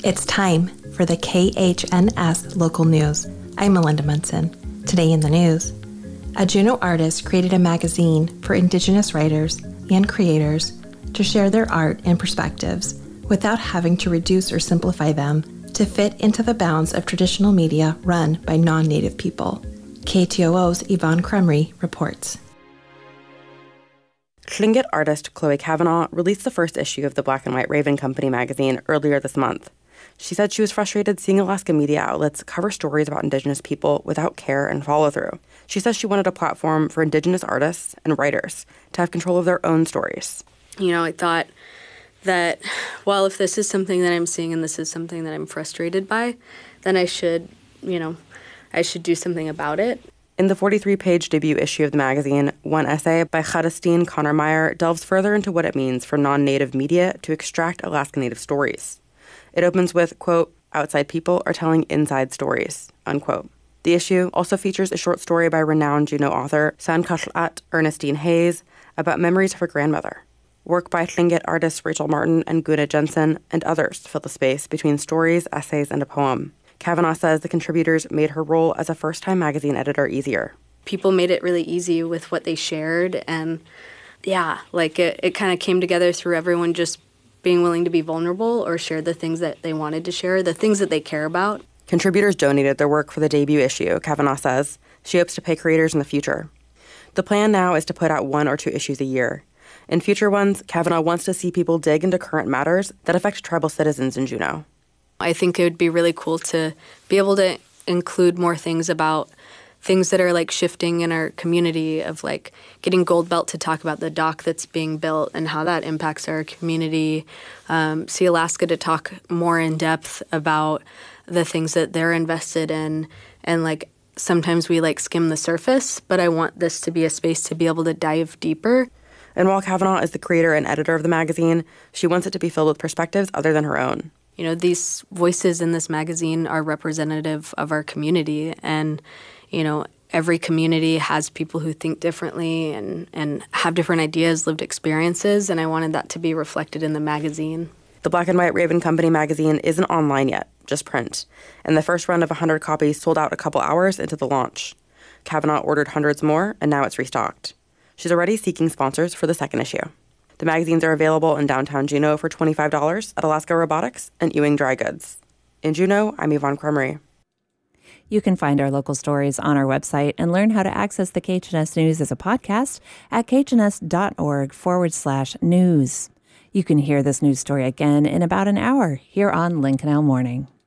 It's time for the KHNS local news. I'm Melinda Munson. Today in the news, a Juneau artist created a magazine for Indigenous writers and creators to share their art and perspectives without having to reduce or simplify them to fit into the bounds of traditional media run by non-Native people. KTOO's Yvonne Crumry reports. Tlingit artist Chloe Kavanaugh released the first issue of the Black and White Raven Company magazine earlier this month. She said she was frustrated seeing Alaska media outlets cover stories about Indigenous people without care and follow-through. She says she wanted a platform for Indigenous artists and writers to have control of their own stories. I thought that, well, if this is something that I'm seeing and this is something that I'm frustrated by, then I should do something about it. In the 43-page debut issue of the magazine, one essay by Chadestine Connor-Meyer delves further into what it means for non-Native media to extract Alaska Native stories. It opens with, quote, "Outside people are telling inside stories," unquote. The issue also features a short story by renowned Juneau author Sankatlat Ernestine Hayes about memories of her grandmother. Work by Tlingit artists Rachel Martin and Guna Jensen and others fill the space between stories, essays, and a poem. Kavanaugh says the contributors made her role as a first-time magazine editor easier. People made it really easy with what they shared, and it kind of came together through everyone just being willing to be vulnerable or share the things that they wanted to share, the things that they care about. Contributors donated their work for the debut issue, Kavanaugh says. She hopes to pay creators in the future. The plan now is to put out 1 or 2 issues a year. In future ones, Kavanaugh wants to see people dig into current matters that affect tribal citizens in Juneau. I think it would be really cool to be able to include more things about things that are shifting in our community, of getting Gold Belt to talk about the dock that's being built and how that impacts our community. See Alaska to talk more in depth about the things that they're invested in. And sometimes we skim the surface, but I want this to be a space to be able to dive deeper. And while Kavanaugh is the creator and editor of the magazine, she wants it to be filled with perspectives other than her own. These voices in this magazine are representative of our community, and every community has people who think differently and have different ideas, lived experiences, and I wanted that to be reflected in the magazine. The Black and White Raven Company magazine isn't online yet, just print, and the first run of 100 copies sold out a couple hours into the launch. Kavanaugh ordered hundreds more, and now it's restocked. She's already seeking sponsors for the second issue. The magazines are available in downtown Juneau for $25 at Alaska Robotics and Ewing Dry Goods. In Juneau, I'm Yvonne Crumry. You can find our local stories on our website and learn how to access the KHNS News as a podcast at khns.org/news. You can hear this news story again in about an hour here on Lincoln Morning.